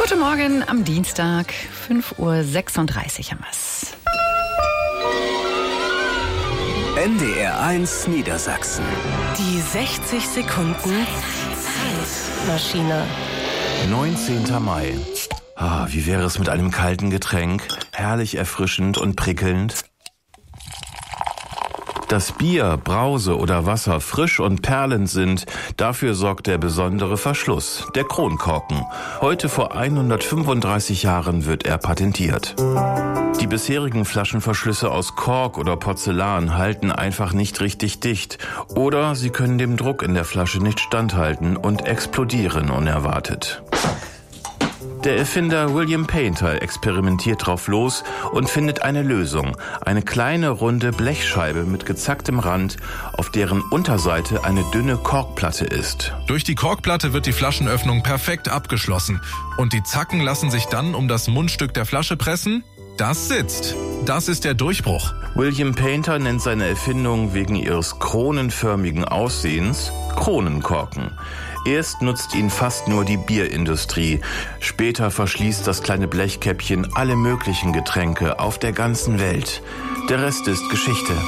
Guten Morgen am Dienstag, 5:36 Uhr haben wir's. NDR1 Niedersachsen. Die 60 Sekunden Zeitmaschine. 19. Mai. Wie wäre es mit einem kalten Getränk? Herrlich erfrischend und prickelnd. Dass Bier, Brause oder Wasser frisch und perlend sind, dafür sorgt der besondere Verschluss, der Kronkorken. Heute vor 135 Jahren wird er patentiert. Die bisherigen Flaschenverschlüsse aus Kork oder Porzellan halten einfach nicht richtig dicht oder sie können dem Druck in der Flasche nicht standhalten und explodieren unerwartet. Der Erfinder William Painter experimentiert drauf los und findet eine Lösung. Eine kleine, runde Blechscheibe mit gezacktem Rand, auf deren Unterseite eine dünne Korkplatte ist. Durch die Korkplatte wird die Flaschenöffnung perfekt abgeschlossen. Und die Zacken lassen sich dann um das Mundstück der Flasche pressen. Das sitzt. Das ist der Durchbruch. William Painter nennt seine Erfindung wegen ihres kronenförmigen Aussehens Kronenkorken. Erst nutzt ihn fast nur die Bierindustrie. Später verschließt das kleine Blechkäppchen alle möglichen Getränke auf der ganzen Welt. Der Rest ist Geschichte.